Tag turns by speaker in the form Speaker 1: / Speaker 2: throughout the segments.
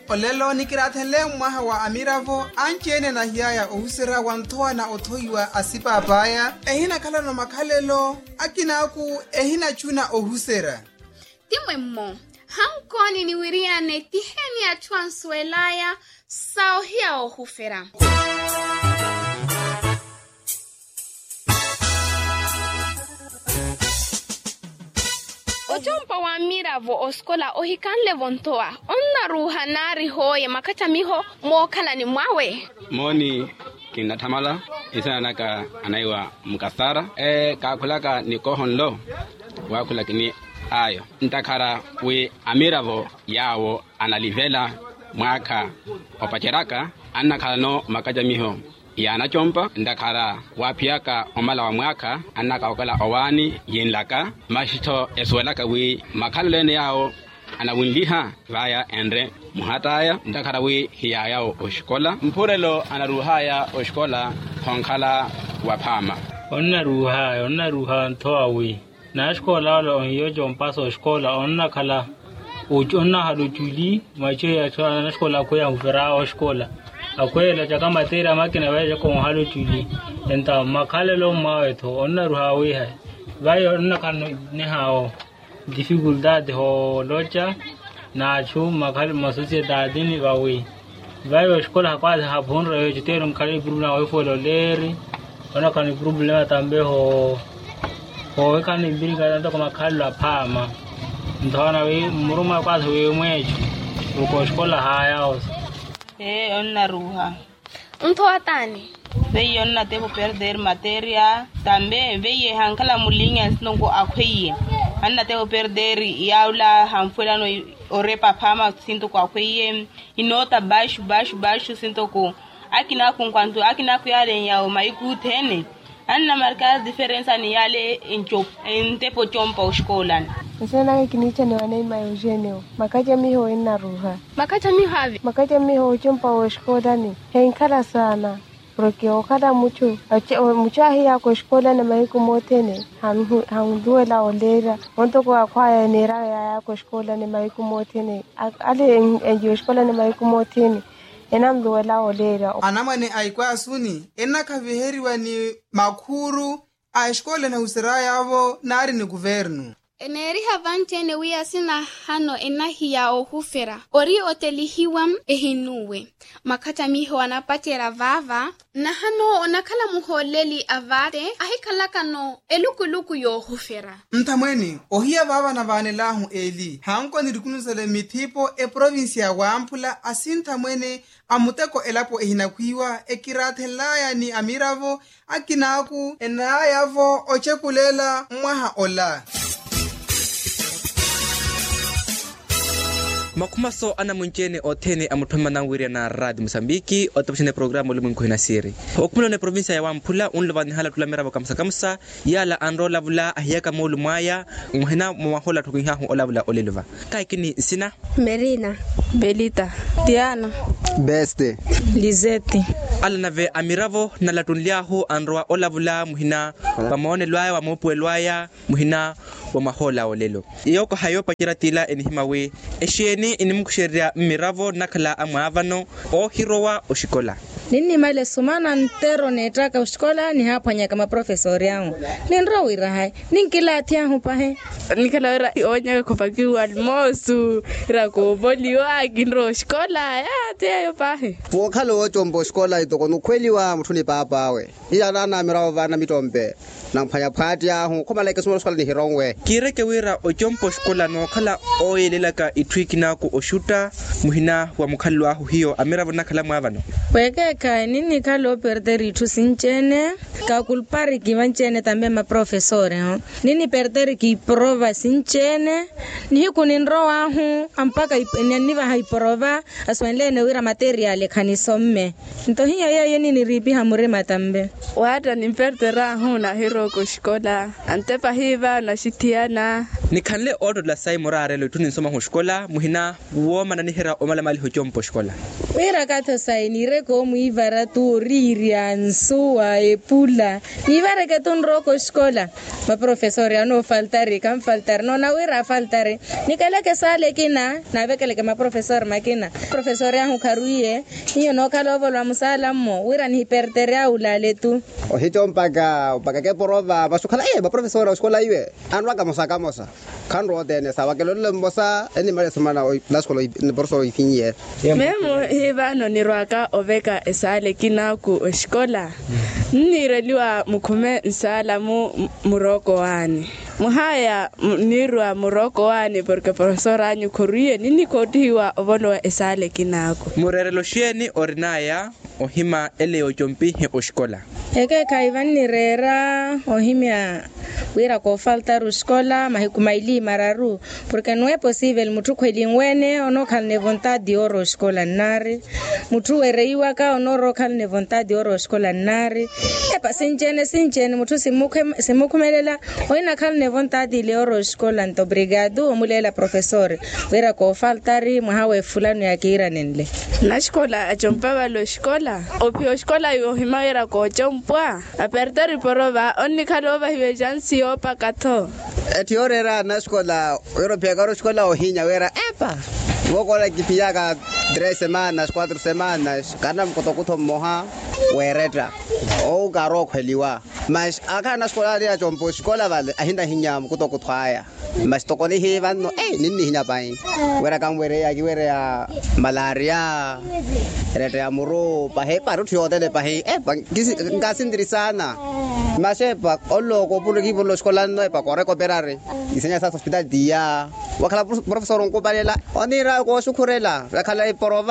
Speaker 1: olelo nikirathele mwaha wa amiravo anchene na hiyaya ohusira wantoa na othoiwa asipa apaya ehina khalano makhalelo akinaku ehina chuna ohusera
Speaker 2: timwe mmo hankoni niwiriane tiheni achuansuelaya sao hiya ohufera Ojompa wa miravo oskola ohikanle vontoa onna ruha nari hoye makata miho mwokala ni mwawe
Speaker 3: moni kinatamala isana naka anaiwa mkasara kakulaka ni kohonlo wakula kini ayo ntakara we amiravo yawo analivela mwaka opacheraka anakano makaja miho yana chompa ndakara wapiaka omala wa mwaka anaka okala owani yinlaka mashito eswelaka we makalene yao anawinliha vaya endre muhataya ndakara we hiya yao oshkola mpurelo anaruhaya oshkola honkala wapama
Speaker 4: onna ruha ntoa we na shkola lo yo jompa so shkola onna kala ujonna hadu juli mache ya chana na shkola ko ya ufera o shkola akwela chaka matera makina weje ko hadu juli enta makalelo maweto onna ruha we hai vai onna kan ne hao dificuldade ho locha na chu makal masociedade ni vawe vai o shkola kwa ha bonro yo jitero kali bruna o folo leri onna kan problema tambe ho kani biriga ndo kama khala phama ndona we muruma kwa we mweji uko shkola haya os
Speaker 5: onna ruha
Speaker 2: untoa tani
Speaker 5: ve onna debo perder materia tambe ve hankala mulinga snongo akhwiye anna debo perder yaula hamfula no orepa phama sinto kwa akhwiye inota bashu sinto ko akina kunkantu akina kuyale yao maikutene anna marka diferenza ni yale intepo chompa ushkolan
Speaker 6: Sasa kinicha ni wanaima Eugenio makaja miho ina ruha makaja miho chompa ushkola ni henkala sana porque okada mucho hiya ko shkola na maiko motene hamduela olera onto ko akwaya nera ya ko shkola na maiko motene ale enjo shkola na maiko motene enamduela olera
Speaker 1: anamane aikwa asuni enakaviheriwa ni makuru a shkola na usira yavo nari ni guvernu
Speaker 2: eneri havantene wia sina hano enahia ohufera ori otelihiwam ehinuwe makata miho anapatera vava na hano onakala muholeli avate ahikalaka no elukuluku yo ohufera
Speaker 1: mtamweni ohia vava na vanelahu eli hanko nirikunusele mithipo provincia wampula asintamwene amuteko elapo ehinakwiwa ekirathelaya ni amiravo akinaku enayavo ochekulela mwaha ola
Speaker 7: makumaso ana munchene othene amuthoma na wiria na radio Mosambiki otapishene programu ulimwengu hina siri okumilo ne provincia ya Wampula unlevani hala tulamera kamsa yala anrola vula ahiyaka molu mwaya muhena mwahola tukinhahu olavula olelva kaikini sina
Speaker 8: Merina Belita Diana
Speaker 9: Beste
Speaker 8: Lizeti
Speaker 7: ala nave amiravo na latunliahu anroa olavula muhina pamone lwaya wa mopwe lwaya muhina wa mahola olelo yoko hayopa kiratila enihimawe esheni inimkusheria miravo nakala amavano o hirowa oshikola
Speaker 8: nini male sumana ntero netaka ushkola ni hapa nya kama professor yangu ninro wira hai ninkila tia hupahe nikala wira onya ko pakiwa almosu ra ko boliwa ginro shkola ya tia pahe
Speaker 9: vokalo ochombo shkola itoko nukweliwa mthuni papawe iyana na miravo vana mitombe nangphaya phati yahu khomaleke sumolo shkola ni hirongwe
Speaker 7: kireke wira ochombo shkola no khala oyelelaka itwikina ko oshuta muhina wa mukhalwa hiyo amiravo nakala mwavano
Speaker 8: weke ka nini kalo perderi tu sinchene ka kulpari kivanchene tambe ma professore nini perderi ki prova sinchene ni kuninro wahu ampaka niva haiprova aswenlene wira material khanisomme nto hiyo yeye nini ripi hamure matambe
Speaker 10: wata ni perdera huna hero ko shkola antepa hiva na shitiana
Speaker 7: nikhanle ordo la sai morare lo tunin soma hoshkola muhina wo manani hera omala mali hochompo shkola
Speaker 8: wira ka to sai ni re ko mu ivara tu riria nsua epula ivara ke tu nroko escola ma professor ano faltare kam faltar no na wira faltare nikala ke sale kina na vekele ke ma professor makina professor ya hukaruye hiyo no kala volwa musala mo wira ni perterea ulale tu
Speaker 9: o hito mpaga ke porova basukhala ba professor escola iwe anwa ka mosa kan rodene sawa ke lo mbosa eni male semana la escola ni borso ifinye
Speaker 10: memo hiva no nirwaka oveka esale kina ku escola nireliwa mukhume nsala muroko wani muhaya nirwa muroko wani porque professor anyu korie nini kodiwa ovolo esale kinako
Speaker 7: murerelo shieni orinaya ohima ele ochompihe oshkola
Speaker 8: eke kaivani rera ohimia wira ko falta ruscola mahikumaili mararu porque no es posible mutu kwelingwene ono kalne vontade oro escola nari mutu ereiwa ka ono ro kalne vontade oro escola nari epa sinjene mutu simukumelela oina kalne vontade le oro escola nto brigado omulela professor wira ko faltari muhawe fulano yakira nenle
Speaker 10: na escola ajompaba lo escola opio escola yo himaira ko jompwa apertari porova onni kalova hiwe jansi opa kato
Speaker 9: etiorera na escola europea garo escola ohinya wera epa wokola kipiaga 3 semanas 4 semanas kana mkotokuto moha wereta o garo khweliwa mas akana escola ya jompo escola vale ahinda hinya mkutokuthaya mas tokoni he vanno nini hinya pai wera kamwere ya kiwere ya malaria rete ya muro pahe paru thiodele pahe ngasindirisana masepa oloko puluki polo escola no pa corre cooperare diseña sa hospital dia wakala professor onko balela onira ko sukurela rakhala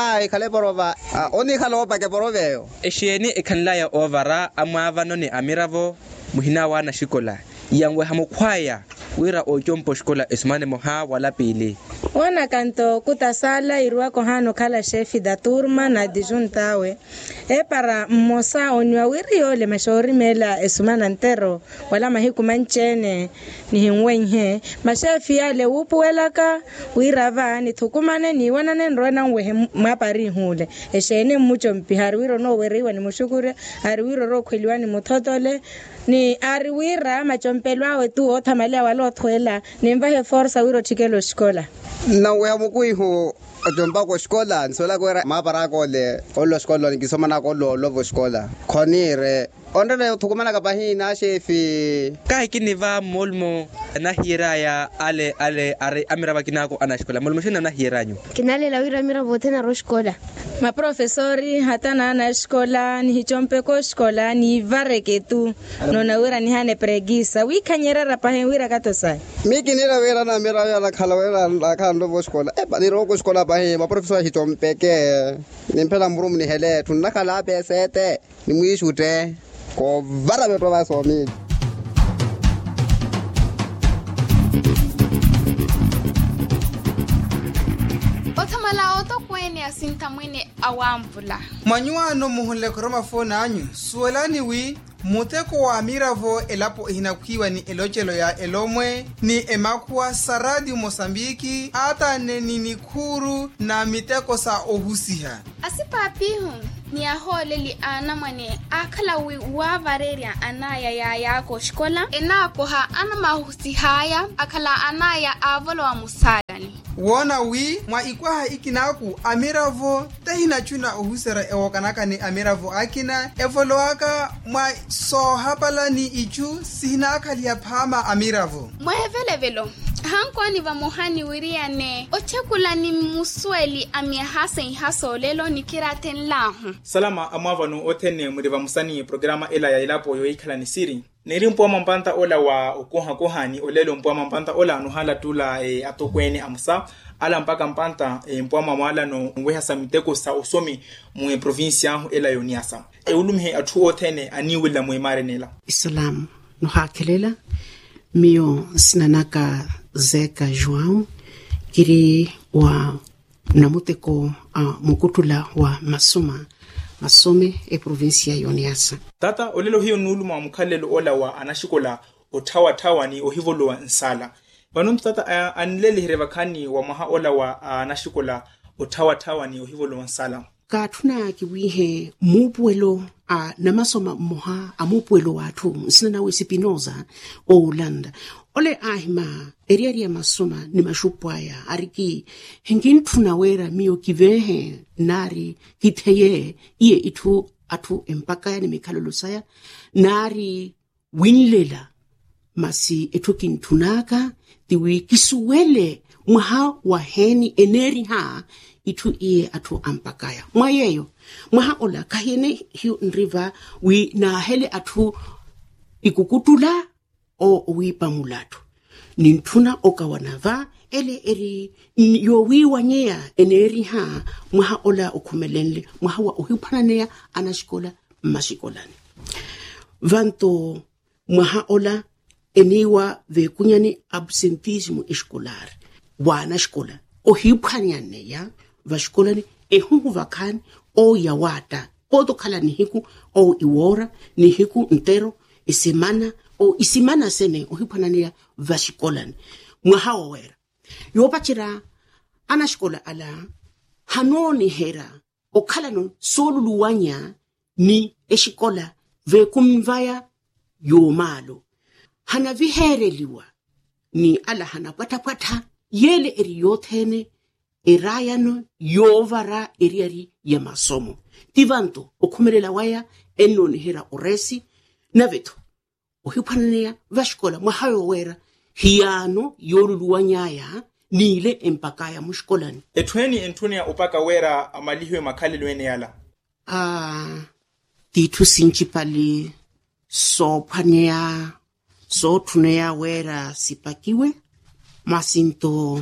Speaker 9: porova oni khalo pa ke poroveo
Speaker 7: esheni ekhanla ya ovara amava noni amiravo muhina wana shikola yangwe hamukhwaya wira ochompo shikola esmane moha wala pili
Speaker 8: wana kanto kutasala irwa kohano kala chefi da turma na dijuntawe para mosa onwa wirio le mashori mela esumana ntero wala mahiku manchene ni hinwenhe mashafi yale upuelaka wirava ni thukumane ni wana nenrona ngwe mapari hule eshene mucho mpihari wiro no weriwa ni mushukure ari wiro ro khweliwa ni muthotole ni ari wira machompelwa wetu othamale walo thwela nimba he force wiro chikelo escola
Speaker 9: na we amukuiho jomba ko escola nsola ko mapara ko le olo escola ngisomana ko lo escola khonire ondele thukumana ka bahina chefi
Speaker 7: kai kiniva molmo na hiraya ale are amira bakinako ana escola molmo shina na hiranyu
Speaker 6: kinale la wira mira botena ro escola
Speaker 8: ma professori hatana na escola ni hichompe ko escola ni vareke tu no na wira ni hane pregisa wikanyera rapahe wira katosai
Speaker 9: mikinira wira na mira ya khala wira la khando vo escola bani ro ko escola bahe ma professor hichompe ke nimpela murum ni hele tunna khala pesete ni muishute ko vara beto va somi
Speaker 2: othamala otokweni asinta mwene awambula
Speaker 1: manyuano muhunle koroma fona anyu suelani wi muteko wa amiravo elapo hinakwiwa ni elochelo ya elomwe ni emakwa sa radio Mosambiki ata nini kuru na miteko sa ohusiha
Speaker 2: asipapihu ni aholeli ana mwane akala wi wavareria anaya ya yako shkola enako ha ana mahusihaya akala anaya avolo wa musadani
Speaker 1: wona wi mwa ikwaha ikinaku amiravo tahina chuna ohusera ewokanaka ni amiravo akina evoloaka mwa sohapala ni ichu sihina akali ya pama amiravo
Speaker 2: mwevelevelo hankwani va mohani wiriane ochekula ni musweli amia hasen hasolelo ni kiraten lahu
Speaker 11: salama amavano otene muriva musani programa ela ya ilapo yo ikhala ni siri neri mpo mampanta ola wa okoha kohani olelo mpo mampanta ola no hala tula atokweni amsa ala mpaka mpanta mpo mamala no ngweha samiteko sa osomi mu provincia ela yo niasa ulumhe atu otene aniwila mu marenela
Speaker 12: islam no hakelela mio sinanaka Zeka João kiri wa namuteko mukutula wa masome provincia yoniasa
Speaker 11: tata olelo hiyo nuluma wa mkhalelo ola wa anashikola otawa ni ohivolo wa nsala banontu tata anilele hirevakani wa maha ola wa anashikola otawa ni ohivolo wa nsala
Speaker 12: ka thuna ki wihe mupuelo a namasoma moha a mupuelo watu sina we Spinoza o Holanda ole ahima eriaria masoma ni mashupwaya ariki hengin thuna wera mio kivehe nari kiteye iye itu atu empaka ni mikalolo saya nari winlela masi etukin tunaka tiwi kisuwele mwaha waheni eneri ha itu iye atu ampakaya mwayeyo mwaha ola kahene hiu nriva wi na hele atu ikukutula o wipa mulatu nintuna okawanava ele eri yowi wanyea eneri ha mwaha ola okumelenle mwaha wa uhipananea anashikola mashikolani vanto mwaha ola eniwa vekunyani absentismo escolar wana shkola o hipanyane ya vashkolani ehungu vakani o yawata podo kala ni hiku o iwora ni hiku ntero isemana o isimana sene o hipanane ya vashkolani mwaha wera yopachira ana shkola ala hanoni hera o kala no soluluwanya ni eshikola vekumvaya yomalo hana vihereliwa ni ala hana pata yele eri yothene erayano yovara eriari ya masomo tivanto okhumelela waya enoni hera oresi naveto ohipananea vashkola mwahayo wera hiyano yoruluwanyaya nile empakaya mushkolani
Speaker 11: etweni entunia upaka wera amalihwe makhalelweni yala
Speaker 12: titu sinchipali sophania so tunea wera sipakiwe masinto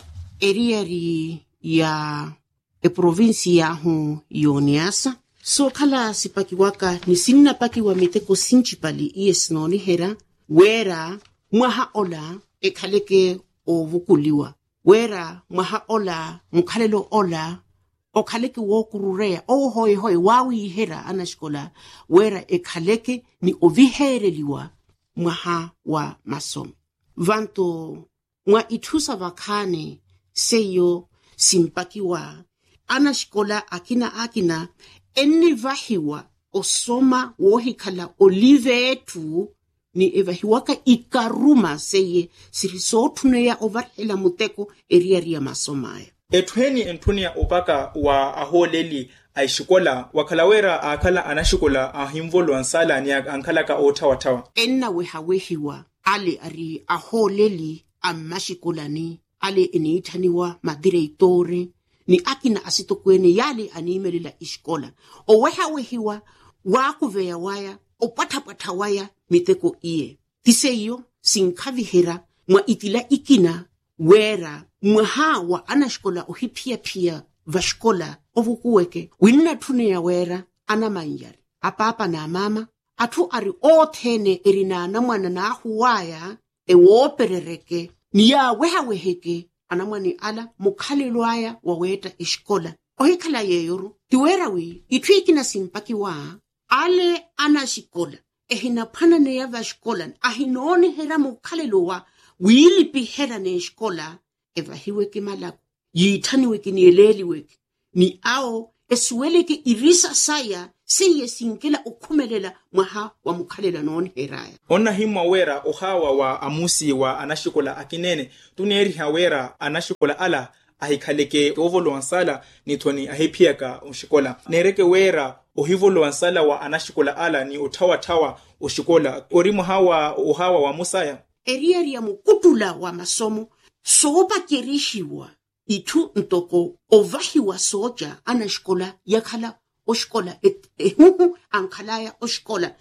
Speaker 12: eriari ya provincia hu yoniasa so kala sipakiwaka ni sinna pakiwa miteko sinchipali iesnoni hera wera mwaha ola ekhaleke ovukuliwa wera mwaha ola mukhalelo ola okhaleke wokururea hoi wawi hera anashkola wera ekhaleke ni ovihereliwa mwaha wa masomo vanto mwa ithusa vakhane seyo simpakiwa anashkola akina eni vahiwa osoma wohikhala olive etu ni evahiwaka ikaruma seye sirisotuneya ovarhela muteko eriaria masomaya
Speaker 11: etweni entunia upaka wa aholeli aishikola wakhalawera akhala anashikola ahimvolo ansala ni ankhala ka othawa
Speaker 12: enna wehawehiwa ale ari aholeli amashikolani ale eniithaniwa madireitore ni akina asitokwene yale animelela ishikola owehawehiwa wakuveya waya opatapata waya miteko iye tiseyo sinkhavihera mwa itila ikina wera mwaha wa anashkola ohipia vashkola ovukuweke winna thuneya wera anamanjari apapa na mama athu ari othene erinana mwana na ahuwaya ewoperereke niya wehaweheke anamwani ala mukhalelwaya waweta ishkola ohikhala yeyoru tiwerawi ithuikina simpakiwa ale anashikola ehina phanane ya vashkola ahinone hera mukhalelowa wilipi hera ne ishkola evahiweke malaku yithaniweke nieleliweke ni ao esweleke irisa saya siye sinkela ukhumelela mwaha wa mukhalela noni heraya
Speaker 11: onna himwa wera ohawa wa amusi wa anashikola akinene tuneri hawera anashikola ala ahikhaleke ovolo ansala nithoni ahipiaka ushikola nereke wera ohivolo ansala wa anashikola ala ni uthawa ushikola orimu ohawa wa musaya
Speaker 12: eriaria mukutula wa masomo soba kerishiwa ithu ntoko ovahiwa soja anashikola yakhala oshkola ehuhu ankhalaya oshkola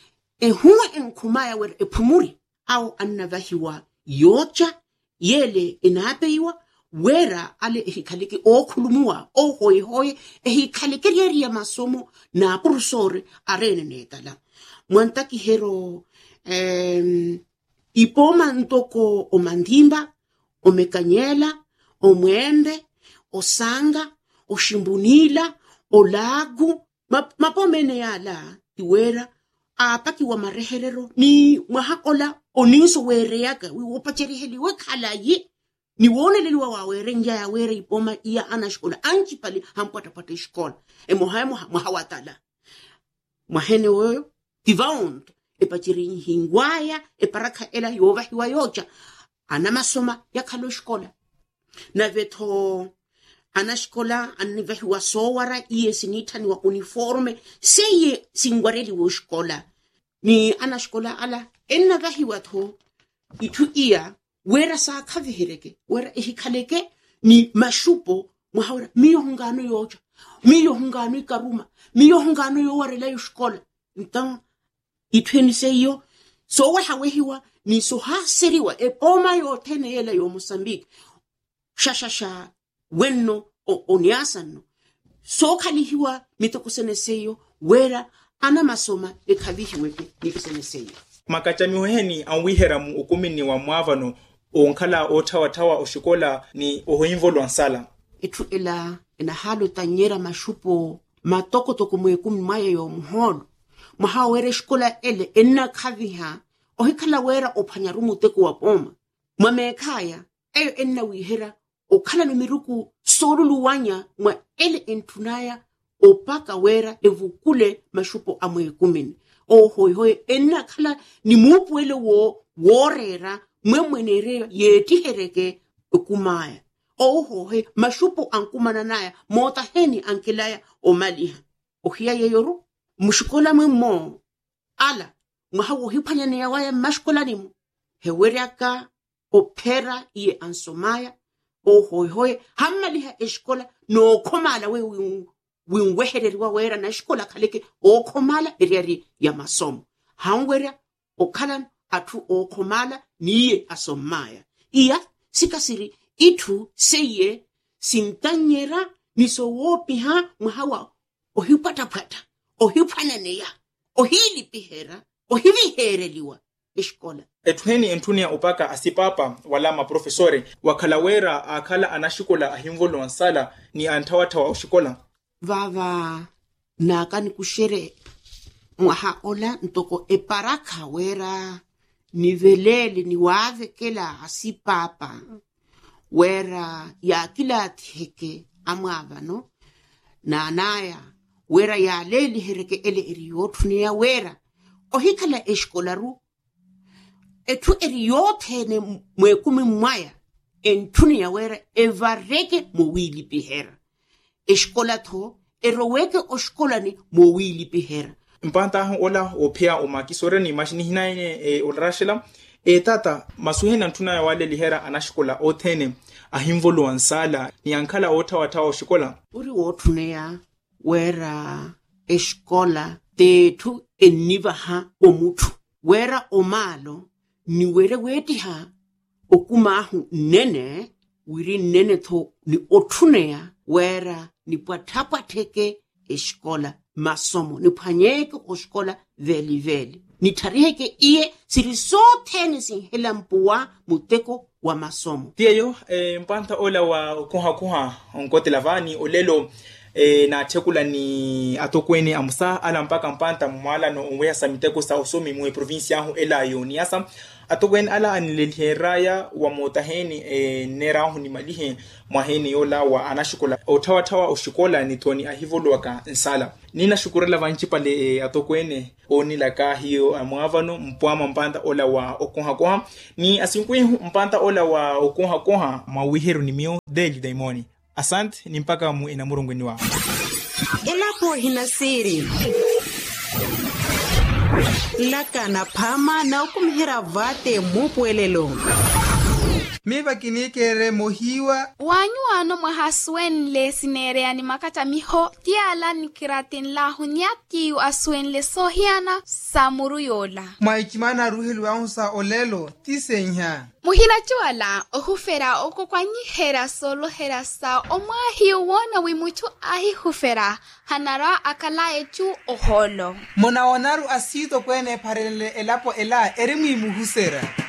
Speaker 12: ehuwa enkhumaya wer ephumuri au annavahiwa yoja yele enapeiwa wera ale ehikhaleke okhulumuwa ohoye ehikhaleke riya masomo na professor arene netala mwantaki hero ipoma ntoko omandimba omekanyela omwende osanga oshimbunila olagu mapomene yala tiwera apaki wa mareherero ni mwahakola oniso wereyaka wiwopacheri heli wekhalayi ni wone leliwa wawere nja ya were ipoma iya ana shkola anchi pali hampata pata shkola mohaya mohawatala mahene woyo tivaunt epachiri hingwaya eparaka ela yova hiwa yocha ana masoma ya kalo shkola na veto ana shkola anivahiwa sowara iye sinitani wa uniforme seye singwareli wo shkola ni ana shkola ala enna vahiwa to itu iya wera sa kavihireke wera ihikaleke ni mashupo muhawara miyo hungano yocha miyo hungano ikaruma miyo hungano yo warela yo shkola ntan itweni seyo so wahawehiwa ni so haseriwa epoma yo tene yela yo Mozambique shashasha wenno oniasano so kalihiwa mitokusene seyo wera ana masoma ekalihiweke nikisene seyo
Speaker 11: makachami hoheni anwihera mu ukumini wa mwavano onkala otawa oshikola ni ohoinvolo ansala
Speaker 12: itu ina halo tanyera mashupo matoko mwekumi maya yo mholo mahawere shikola ele enna khaviha ohikala wera ophanyarumu teko wa poma mamekaya eyo enna wihera okhala numiruku soluluwanya mwa ele entunaya opaka wera evukule mashupo amwekumini hoy enna khala ni mupwele worera mwemwenere yetihereke kumaya hoy mashupo ankumana naya mota heni ankilaya omaliha ohiya yeyoru mushikola mwemo ala mwahawo hipanyane ya waya mashkola nimu heweraka opera iye ansomaya hoy hamaliha eshkola no komala winwehereriwa wera na shkola kaleke okomala eriari ya masomo hangwera okalan atu okomala niye asomaya iya sikasiri itu seye sintanyera nisowopiha mwahawa ohipatapata ohipananeya ohili pihera ohivihereliwa eshkola
Speaker 11: etweni entunia upaka asipapa wala maprofesore wakalawera akala anashikola ahimvolo ansala ni antawatawa ushikola
Speaker 12: vava nakani kushere mwahaola ntoko eparaka wera nivelele niwavekela asipapa wera ya kila tiheke amwava no na anaya wera ya leli hereke ele eriyotunia wera ohikala eshkolaru etu eriyotene mwekumi mwaya entunia wera evareke mowili pihera eshkola to eroweke oshkola ni mowili pihera
Speaker 11: mpanta ola opea omakisore ni mashini hinaine olrashela tata masuhena ntuna ya wale lihera anashikola otene ahimvolo ansala ni ankala otawatawa shikola
Speaker 12: uri wotuneya wera eshkola tetu enivaha omutu wera omalo ni were wetiha okumahu nene wiri nene to ni otuneya wera ni pwatapwateke eshkola masomo ni phanyeke oshkola veli ni tariheke iye siri sotene sinhela mpuwa muteko wa masomo
Speaker 11: tiyo mpanta ola wa kuha onkote lavani olelo na chekula ni atokweni amusa ala mpaka mpanta mwala no onwea samiteko sa usomi mwe provincia hu ela yoniasa atokweni ala anilelheraya wa motaheni nerahu ni malihe mwaheni yola wa anashikola otawa ushikola ni toni ahivolo waka nsala nina shukurela vanchi pale atokweni onila ka hiyo amwavano mpwama mpanta ola wa okoha ni asinkwe mpanta ola wa okoha mawiheru ni mio deli daimoni asante ni mpaka mu inamurungweni wao
Speaker 12: elapo hinasiri lakana phama na ukumhera vate mupwelelo
Speaker 1: miva kinikere mohiwa
Speaker 2: wanyu ano mwahaswen le sinere ani makata miho tiala nikiratin lahu nyati yu aswen le sohiana samuru yola
Speaker 1: maichimana ruhelu wangusa olelo tisenya
Speaker 2: muhila chuala ohufera oko kwa nyihera solo hera sa omahi uwona wimuchu ahi hufera hanara akala echu oholo
Speaker 1: mona onaru asito kwene parele elapo ela erimi muhusera